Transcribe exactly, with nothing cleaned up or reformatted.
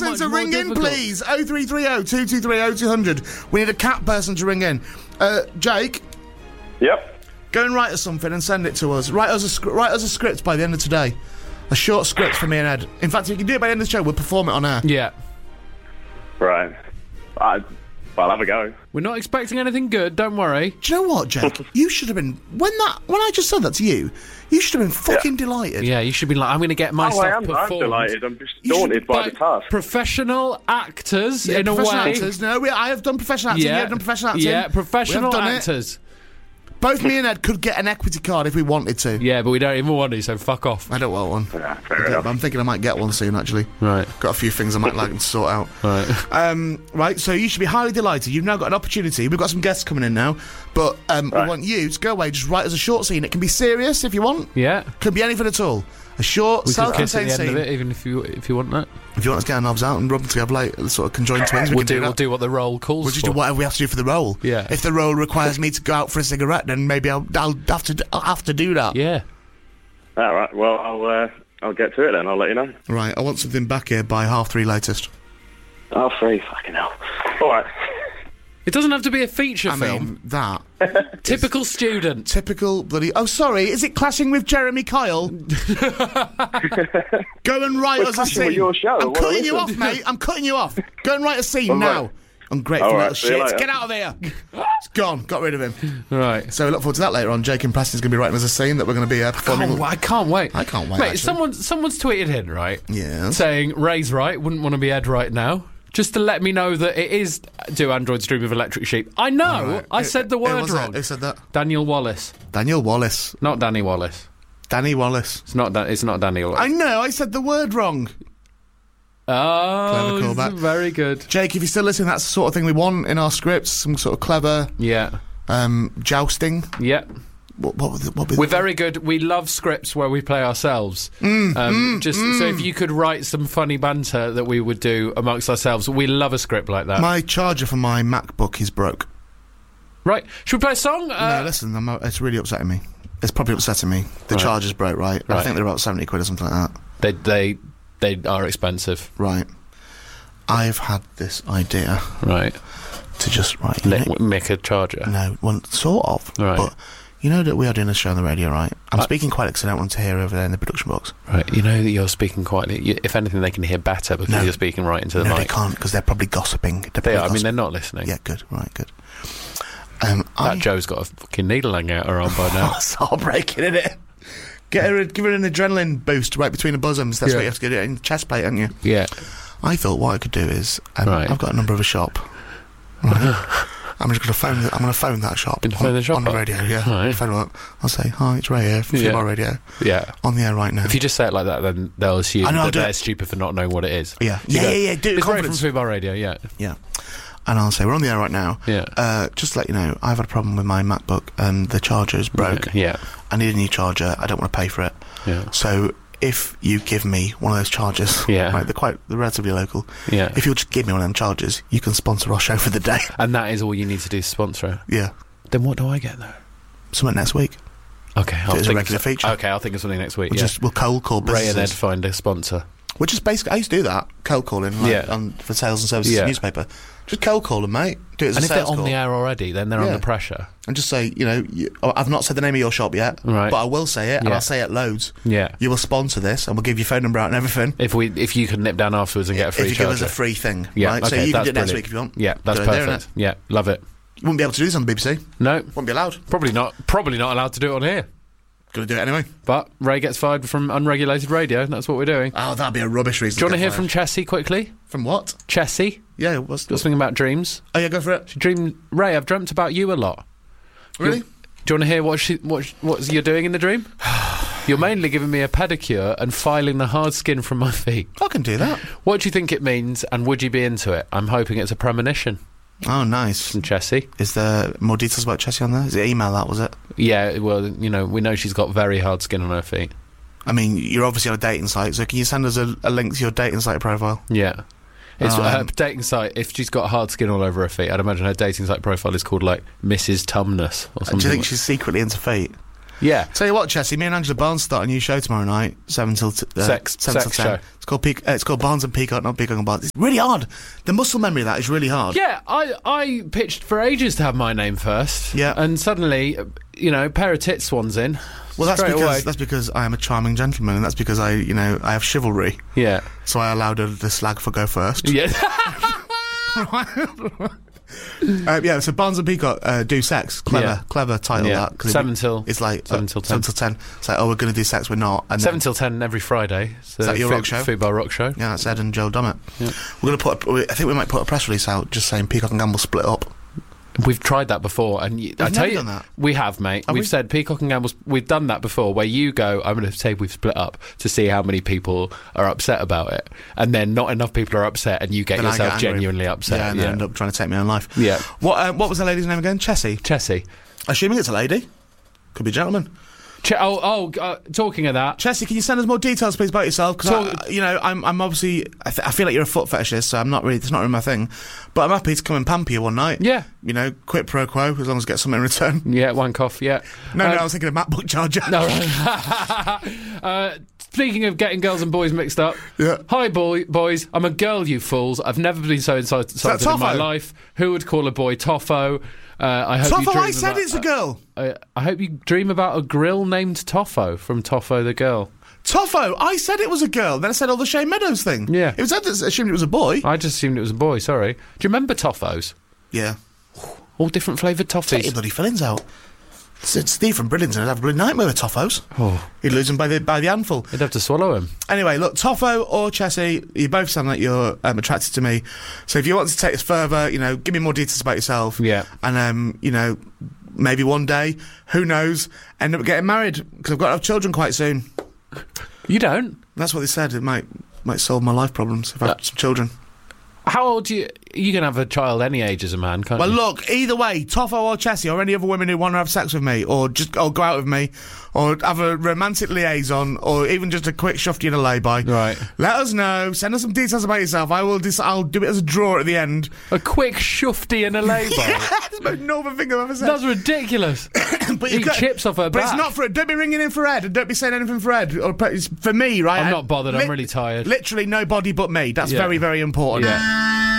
person much to more ring in, difficult. please. oh three three oh, two two three oh, two hundred. We need a cat person to ring in. Uh, Jake? Yep. Go and write us something and send it to us. Write us a, sc- write us a script by the end of today. A short script for me and Ed. In fact, if you can do it by the end of the show, we'll perform it on air. Yeah. Right. I, I'll have a go. We're not expecting anything good, don't worry. Do you know what, Jake? You should have been... When that, when I just said that to you, you should have been fucking Yeah. delighted. Yeah, you should be like, I'm going to get my Oh, stuff I am. I'm performed. delighted. I'm just You should daunted by By the task. professional actors, Yeah, in a professional way. actors. No, we, I have done professional acting. Yeah. You have done professional acting. Yeah, professional We have done it. actors. Both me and Ed could get an equity card if we wanted to. Yeah, but we don't even want to, so fuck off. I don't want one. Yeah, fair I don't, enough. but I'm thinking I might get one soon, actually. Right. Got a few things I might like them to sort out. Right. Um, right, so you should be highly delighted. You've now got an opportunity. We've got some guests coming in now, but um, we Right. want you to go away, just write us a short scene. It can be serious if you want. Yeah. Could be anything at all. A short, We could kiss at self-contained the end scene. of it, even if you if you want that. If you want us to get our knobs out and rub them together like sort of conjoined twins, we We'll can do, do, we'll that. do what the role calls We'll just for. do whatever we have to do for the role. Yeah. If the role requires me to go out for a cigarette, then maybe I'll, I'll have to. I'll have to do that. Yeah. All right. Well, I'll uh, I'll get to it then. I'll let you know. Right. I want something back here by half three latest. Oh, free. Fucking hell. All right. It doesn't have to be a feature I film. mean that. Typical student. Typical bloody... Oh, sorry, is it clashing with Jeremy Kyle? Go and write We're us a clashing scene. with your show, I'm what a cutting you off, listen. mate. I'm cutting you off. Go and write a scene All now. right. Ungrateful All right, little see you shit. later. Get out of here. It's gone. Got rid of him. Right. So we look forward to that later on. Jake and Preston's going to be writing us a scene that we're going to be uh, performing. Oh, I can't wait. I can't wait, Mate, actually. someone, someone's tweeted in, right? Yes. Saying, Ray's right, wouldn't want to be Ed right now. Just to let me know that it is Do Androids Dream of Electric Sheep. I know, All right. I Who- said the who word was it? wrong. Who said that? Daniel Wallace. Daniel Wallace. Not Danny Wallace. Danny Wallace. It's not, da- it's not Danny Wallace. I know, I said the word wrong. Oh, Clever callback. very good. Jake, if you're still listening, that's the sort of thing we want in our scripts. Some sort of clever Yeah. um, jousting. Yeah. What, what, would- what would- We're very good. We love scripts where we play ourselves. um, just so if you could write some funny banter that we would do amongst ourselves, we love a script like that. My charger for my MacBook is broke. Right. Should we play a song? Uh, no, listen, I'm, it's really upsetting me. It's probably upsetting me. The Right. charger's broke, right? I Right. think they're about seventy quid or something like that. They they they are expensive. Right. I've had this idea Right. to just, right, you Let, know- make a charger. no, well, sort of, Right. but you know that we are doing a show on the radio, right? I'm I- speaking quite accidental to hear over there in the production box. Right. You know that you're speaking quietly. You, if anything, they can hear better because No. you're speaking right into the No, they mic. can't, because they're probably gossiping. They're They probably are. I mean, gossiping. they're not listening. Yeah, good, right, good. Um, That I... Joe's got a fucking needle hanging out her arm by now. That's heartbreaking, isn't it? Get her, give her an adrenaline boost right between the bosoms. That's Yeah. what you have to get in chest plate, haven't you? Yeah. I thought what I could do is, um, Right. I've got a number of a shop. Right. I'm just going to phone. The, I'm going to phone that shop. Gonna phone on, the shop on the up? radio. Yeah, Right. phone them up. I'll say, "Hi, it's Ray here from Yeah. Female Radio Yeah. on the air right now." If you just say it like that, then they'll assume I know, I'll that do they're it. stupid for not knowing what it is. yeah, You yeah, go, yeah, yeah. Do it with It's Ray from confidence. Football Radio, yeah. Yeah, and I'll say we're on the air right now. Yeah. Uh, just to let you know, I've had a problem with my MacBook. Um, the charger's broke. Yeah. I need a new charger. I don't want to pay for it. Yeah. So if you give me one of those chargers, Yeah. right, they're quite, they're relatively local. Yeah. If you'll just give me one of them chargers, you can sponsor our show for the day. And that is all you need to do to sponsor it. Yeah, Then what do I get, though? something next week. Okay, I'll it's a think regular of, feature. Okay, I'll think of something next week. We'll yeah. just we'll cold call Ray and Ed businesses. find a sponsor. We're just basically, I used to do that, cold calling, like, Yeah. on, for sales and services Yeah. newspaper. Just cold call them, mate. Do it as And a if they're sales on call. the air already, then they're Yeah. under pressure. And just say, you know, you, oh, I've not said the name of your shop yet, Right. but I will say it, and Yeah. I'll say it loads. Yeah. You will sponsor this, and we'll give your phone number out and everything. If we, if you could nip down afterwards and get a free if you charger. give us a free thing, yeah, right? okay, so you can that's do it next brilliant. week if you want. Yeah, that's Good idea, perfect. innit? Yeah, love it. You wouldn't be able to do this on the B B C. No, Wouldn't be allowed. probably not. Probably not allowed to do it on here. Gonna do it anyway. But Ray gets fired from unregulated radio. That's what we're doing. Oh, that'd be a rubbish reason. Do you want to get hear from fired. Chessie quickly? From what? Chessie, Yeah, what's got something about dreams. Oh yeah, go for it. She dreamed. Ray, I've dreamt about you a lot. Really? You're- Do you want to hear what she, what sh- what you're doing in the dream? You're mainly giving me a pedicure and filing the hard skin from my feet. I can do that. What do you think it means, and would you be into it? I'm hoping it's a premonition Oh, nice. from Chessie. Is there more details about Chessie on there? Is it email that, was it? Yeah, well, you know, we know she's got very hard skin on her feet. I mean, you're obviously on a dating site, so can you send us a, a link to your dating site profile? Yeah. It's Um, her dating site. If she's got hard skin all over her feet, I'd imagine her dating site profile is called like Missus Tumness or Do something. you think like- she's secretly into feet? Yeah. Tell you what, Chessie, me and Angela Barnes start a new show tomorrow night, seven till t- uh, Sex- seven sex till ten. show. It's called Peac- uh, it's called Barnes and Peacock, not Peacock and Barnes. It's really hard. The muscle memory of that is really hard. Yeah, I, I pitched for ages to have my name first. Yeah. And suddenly, you know, pair of tit swans in. Well, that's straight because away. that's because I am a charming gentleman, and that's because I, you know, I have chivalry. Yeah. So I allowed her the slag for go first. Yeah. uh, yeah. So Barnes and Peacock uh, do sex. Clever, Yeah. clever title. Yeah. That 'cause it- Seven till- it's like seven uh, till ten. Seven till ten. It's like, oh, we're going to do sex. We're not. And Seven then, till ten every Friday. It's the that your food, rock show? Food Bar Rock Show. yeah, that's Ed and Joel Dummett. Yeah. We're going to put. A, I think we might put a press release out just saying Peacock and Gamble split up. We've tried that before, and y- I We've tell never you, done that. we have, mate. Have we've we? said Peacock and Gamble's. We've done that before, where you go, "I'm going to say we've split up" to see how many people are upset about it, and then not enough people are upset, and you get Then I yourself get angry. genuinely upset. Yeah, and yeah. then end up trying to take my own life. Yeah. What? Uh, what was the lady's name again? Chessie. Chessie. Assuming it's a lady. Could be a gentleman. Ch- oh, oh uh, talking of that. Chessie, can you send us more details, please, about yourself? Because So- you know, I'm, I'm obviously, I, th- I feel like you're a foot fetishist, so I'm not really, it's not really my thing. But I'm happy to come and pamper you one night. Yeah. You know, quid pro quo, as long as I get something in return. Yeah, wank off, yeah. No, Um, no, I was thinking of MacBook charger. No, uh, speaking of getting girls and boys mixed up, Yeah. hi boy, boys, I'm a girl, you fools. I've never been so excited that in my Toffo? life. Who would call a boy Toffo? Uh, I hope you Toffo, dream I said about- it's a girl. I, I hope you dream about a grill named Toffo from Toffo the girl. Toffo, I said it was a girl. Then I said all the Shane Meadows thing. Yeah. It was Ed that assumed it was a boy. I just assumed it was a boy, sorry. Do you remember Toffos? Yeah. All different flavoured Take your toffees. bloody fillings out. S- Steve from Bridlington would have a bloody nightmare with Toffos. Oh, He'd lose them by the, by the handful. you'd have to swallow him. Anyway, look, Toffo or Chessie, you both sound like you're um, attracted to me. So if you want to take this further, you know, give me more details about yourself. Yeah. And, um, you know, maybe one day, who knows, end up getting married, because I've got to have children quite soon. You don't? That's what they said. It might might solve my life problems if I Uh, have some children. How old do you... You can have a child any age as a man, can't Well, you? look, either way, Toffo or Chessie or any other women who want to have sex with me or just or go out with me or have a romantic liaison or even just a quick shufty and a lay-by. Right. Let us know. Send us some details about yourself. I will dis- I'll do it as a draw at the end. A quick shufty and a lay-by. That's the most normal thing I've ever said. That's ridiculous. but Eat got- chips off her But back. it's not for don't be ringing in for Ed and don't be saying anything for Ed or it's for me, right? I'm I- not bothered, I'm lit- really tired. Literally nobody but me. That's Yeah. very, very important. Yeah.